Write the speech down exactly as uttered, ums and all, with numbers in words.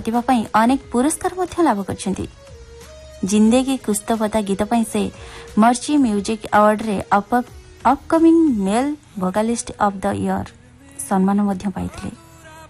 प्रतिभा पई अनेक पुरस्कार मध्य लाभ करछन्ती। जिंदगी कुस्तपता गीत पई से मर्ची म्यूजिक अवार्ड रे upcoming mail vocalist of the year सम्मान मध्य पाइथिले।